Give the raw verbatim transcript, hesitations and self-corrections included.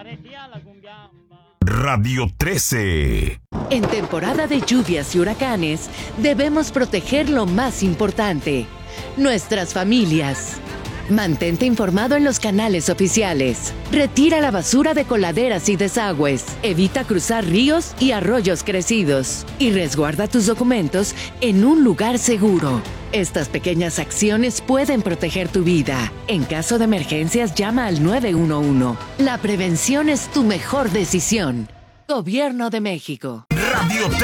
Radio trece. En temporada de lluvias y huracanes, debemos proteger lo más importante, nuestras familias. Mantente informado en los canales oficiales. Retira la basura de coladeras y desagües. Evita cruzar ríos y arroyos crecidos. Y resguarda tus documentos en un lugar seguro. Estas pequeñas acciones pueden proteger tu vida. En caso de emergencias, llama al nueve uno uno. La prevención es tu mejor decisión. Gobierno de México. Radio